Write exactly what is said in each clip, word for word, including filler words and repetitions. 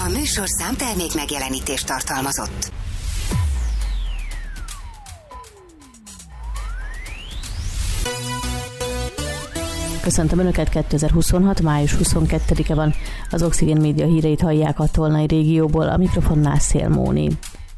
A műsorszám termék megjelenítést tartalmazott. Köszöntöm Önöket, kétezer-huszonhat. május huszonkettedike van. Az Oxigén Média híreit hallják a Tolnai régióból, a mikrofonnál Szél Móni.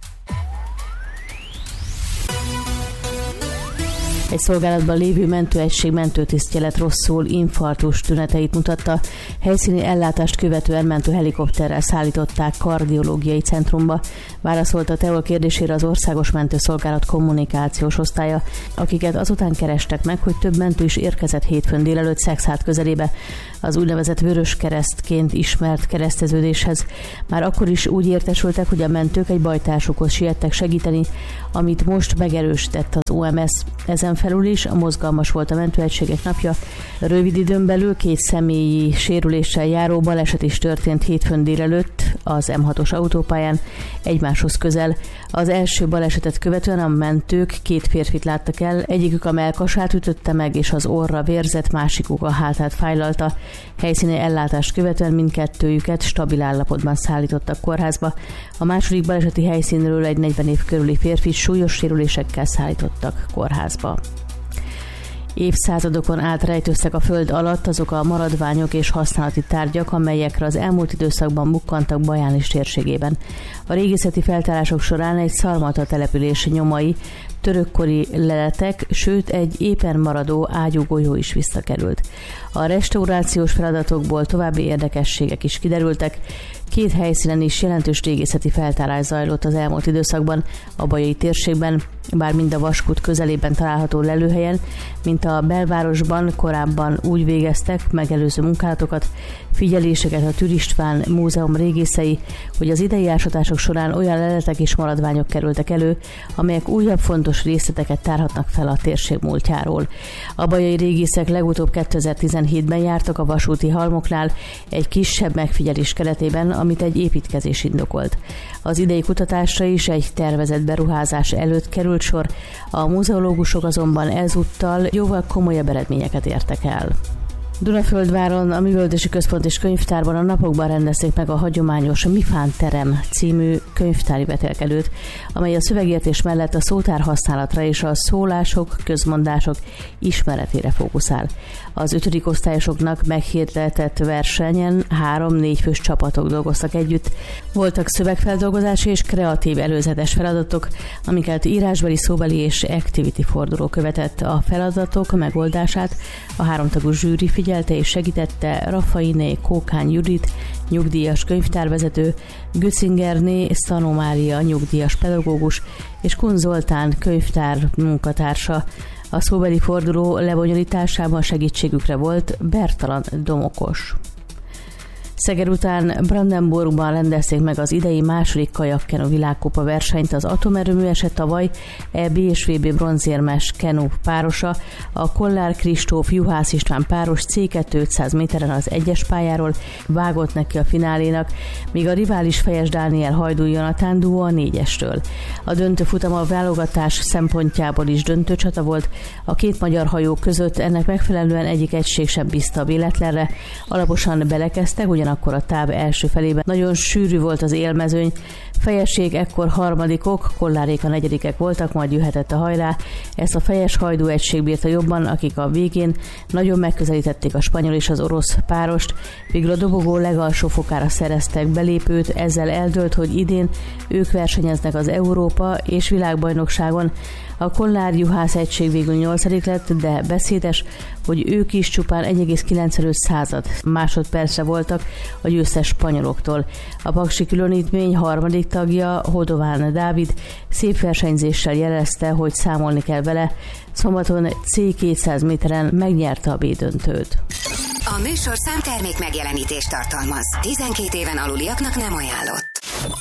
Egy szolgálatban lévő mentőegység mentőtisztje lett rosszul, infarktus tüneteit mutatta. Helyszíni ellátást követően mentőhelikopterrel szállították kardiológiai centrumba. Válaszolt a té e o kérdésére az Országos Mentőszolgálat kommunikációs osztálya, akiket azután kerestek meg, hogy több mentő is érkezett hétfőn délelőtt Szekszárd közelébe az úgynevezett Vöröskeresztként ismert kereszteződéshez. Már akkor is úgy értesültek, hogy a mentők egy bajtársukhoz siettek segíteni, amit most megerősített az o em es. Ezen felül is mozgalmas volt a mentőegységek napja. Rövid időn belül két személyi sérüléssel járó baleset is történt hétfőn délelőtt az em hatos autópályán egymáshoz közel. Az első balesetet követően a mentők két férfit láttak el, egyikük a mellkasát ütötte meg, és az orra vérzett, másikuk a hátát fájlalta. Helyszíni ellátást követően mindkettőjüket stabil állapotban szállítottak kórházba. A második baleseti helyszínről egy negyven év körüli férfit súlyos sérülésekkel szállítottak kórházba. Évszázadokon át rejtőztek a föld alatt azok a maradványok és használati tárgyak, amelyekre az elmúlt időszakban bukkantak Bajánis térségében. A régészeti feltárások során egy szalmata település nyomai, törökkori leletek, sőt egy éppen maradó ágyúgolyó is visszakerült. A restaurációs feladatokból további érdekességek is kiderültek. Két helyszínen is jelentős régészeti feltárás zajlott az elmúlt időszakban a bajai térségben, bár mind a Vaskút közelében található lelőhelyen, mint a belvárosban korábban úgy végeztek megelőző munkálatokat, figyeléseket a Türr István Múzeum régészei, hogy az idei ásatások során olyan leletek és maradványok kerültek elő, amelyek újabb fontos részleteket tárhatnak fel a térség múltjáról. A bajai régészek legutóbb kétezer-tizenhétben jártak a vasúti halmoknál egy kisebb megfigyelés keretében, amit egy építkezés indokolt. Az idei kutatásra is egy tervezett beruházás előtt került sor, a muzeológusok azonban ezúttal jóval komolyabb eredményeket értek el. Dunaföldváron a Művelődési Központ és Könyvtárban a napokban rendezték meg a hagyományos Mifán terem című könyvtári vetélkedőt, amely a szövegértés mellett a szótár használatra és a szólások, közmondások ismeretére fókuszál. Az ötödik osztályosoknak meghirdetett versenyen három-négy fős csapatok dolgoztak együtt. Voltak szövegfeldolgozási és kreatív előzetes feladatok, amiket írásbeli, szóbeli és activity forduló követett. A feladatok megoldását a háromtagú zsűri figyelte és segítette Raffainé Kókány Judit, nyugdíjas könyvtárvezető, Götzingerné Szanó Mária, nyugdíjas pedagógus, és Kun Zoltán könyvtár munkatársa. A szóbeli forduló lebonyolításában segítségükre volt Bertalan Domokos. Szeged után Brandenburgban rendezték meg az idei második kajakkenu világkupa versenyt. Az atomerőmű esett tavaly é bé és vé bé bronzérmes kenu párosa, a Kollár Kristóf Juhász István páros cé kettő ötszáz méteren az egyes pályáról vágott neki a finálénak, míg a rivális Fejes Dániel Hajdú Jonatán duó a négyesről. A döntő futam a válogatás szempontjából is döntő csata volt. A két magyar hajó között ennek megfelelően egyik egység sem bízta a véletlenre. Alaposan belekezdtek, ugyan akkor a táv első felében nagyon sűrű volt az élmezőny. Fejesség ekkor harmadikok, Kollárék a negyedikek voltak, majd jöhetett a hajrá. Ezt a Fejes Hajdú egység bírta jobban, akik a végén nagyon megközelítették a spanyol és az orosz párost. Végül a dobogó legalsó fokára szereztek belépőt, ezzel eldőlt, hogy idén ők versenyeznek az Európa és világbajnokságon. A Kollár Juhász egység végül nyolcadik lett, de beszédes, hogy ők is csupán egy egész kilencvenöt század másodpercre voltak a győztes spanyoloktól. A paksi különítmény harmadik tagja, Hodován Dávid szép versenyzéssel jelezte, hogy számolni kell vele. Szombaton cé kétszáz méteren megnyerte a B-döntőt. A műsorszám termék megjelenítést tartalmaz. tizenkét éven aluliaknak nem ajánlott.